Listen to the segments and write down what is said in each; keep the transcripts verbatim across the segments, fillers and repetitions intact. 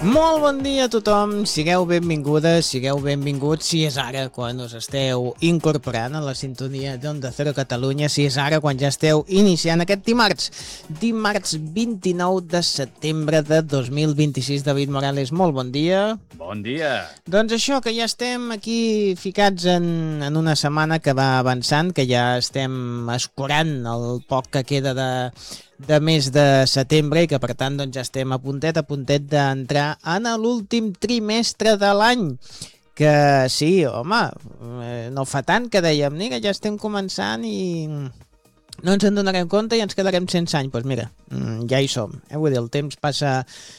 Molt bon dia a tothom, sigueu benvingudes, sigueu benvinguts, si és ara quan us esteu incorporant a la sintonia d'Onda Cero Catalunya, si és ara quan ja esteu iniciant aquest dimarts, dimarts vint-i-nou de setembre de dos mil vint-i-sis. David Morales, molt bon dia. Bon dia. Doncs això, que ja estem aquí ficats en, en una setmana que va avançant, que ja estem escurant el poc que queda de... de mes de setembre i que per tant doncs, ja estem a puntet a puntet d'entrar en l'últim trimestre de l'any, que sí, home, no fa tant que dèiem, mira, ja estem començant i no ens en donarem compte i ens quedarem sense any. Doncs pues mira, ja hi som, eh? Vull dir, el temps passa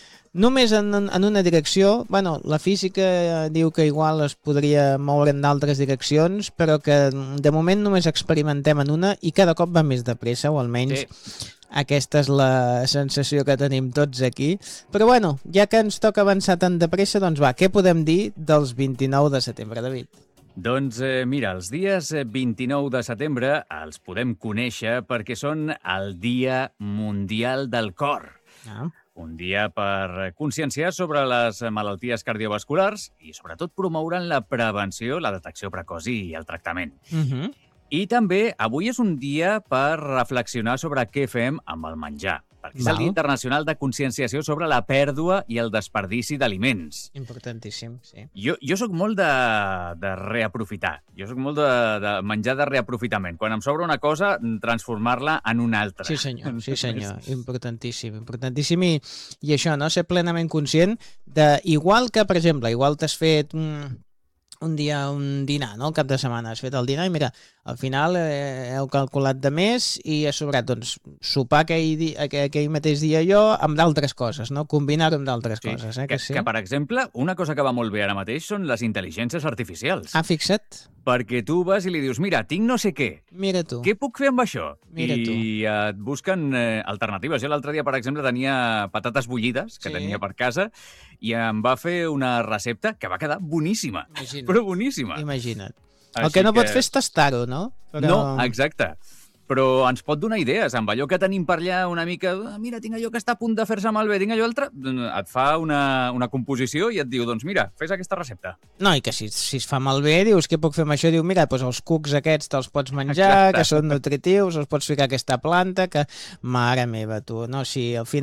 només en, en una direcció. Bueno, la física diu que igual es podria moure en d'altres direccions, però que de moment només experimentem en una i cada cop va més de pressa, o almenys sí. Aquesta és la sensació que tenim tots aquí. Però bueno, ja que ens toca avançar tan de pressa, doncs va, què podem dir dels vint-i-nou de setembre, David? Doncs eh, mira, els dies vint-i-nou de setembre els podem conèixer perquè són el Dia Mundial del Cor. Ah. Un dia per conscienciar sobre les malalties cardiovasculars i sobretot promoure'n la prevenció, la detecció precoç i el tractament. Uh-huh. I també avui és un dia per reflexionar sobre què fem amb el menjar, perquè és el Dia Internacional de Conscienciació sobre la pèrdua i el desperdici d'aliments. Importantíssim, sí. Jo, jo sóc molt de, de reaprofitar. Jo sóc molt de, de menjar de reaprofitament. Quan em sobra una cosa, transformar-la en una altra. Sí, senyor, sí, senyor. Importantíssim, importantíssim. I, i això, no? Ser plenament conscient de... Igual que, per exemple, igual t'has fet... Mm, un dia, un dinar, no? El cap de setmana has fet el dinar i mira, al final eh, heu calculat de més i ha sobrat, doncs, sopar aquell, di aquell, aquell mateix dia jo amb d'altres coses, no? Combinar-ho amb d'altres sí. coses, eh? Que, Que, sí? que, per exemple, una cosa que va molt bé ara mateix són les intel·ligències artificials. Ah, fixa't. Perquè tu vas i li dius, mira, tinc no sé què. Mira tu. Què puc fer amb això? Mira I tu. et busquen eh, alternatives. Jo l'altre dia, per exemple, tenia patates bullides, que sí. tenia per casa, i em va fer una recepta que va quedar boníssima. Imagina't. Però boníssima. Imagina't. Així El que no que... pots fer és tastar-ho, no? Però... No, exacte. Però ens pot donar idees, amb allò que tenim per allà una mica, ah, mira, tinc allò que està a punt de fer-se malbé, tinc allò altre, et fa una, una composició i et diu, doncs mira, fes aquesta recepta. No, i que si, si es fa malbé, dius, què puc fer amb això? Diu, mira, doncs els cucs aquests te'ls pots menjar, exacte. Que són nutritius, els pots ficar aquesta planta, que, mare meva, tu, no, si al final